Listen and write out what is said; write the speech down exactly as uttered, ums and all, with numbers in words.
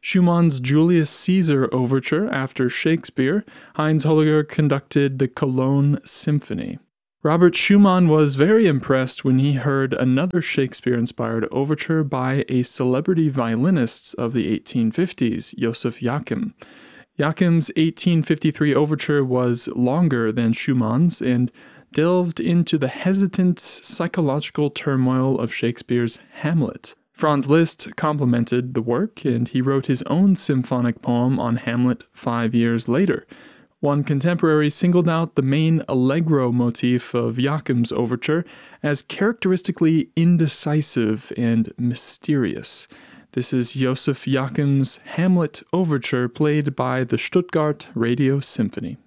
Schumann's Julius Caesar Overture after Shakespeare, Heinz Holliger conducted the Cologne Symphony. Robert Schumann was very impressed when he heard another Shakespeare-inspired overture by a celebrity violinist of the eighteen fifties, Joseph Joachim. Joachim's eighteen fifty-three overture was longer than Schumann's and delved into the hesitant psychological turmoil of Shakespeare's Hamlet. Franz Liszt complimented the work, and he wrote his own symphonic poem on Hamlet five years later. One contemporary singled out the main allegro motif of Joachim's overture as characteristically indecisive and mysterious. This is Joseph Joachim's Hamlet Overture, played by the Stuttgart Radio Symphony.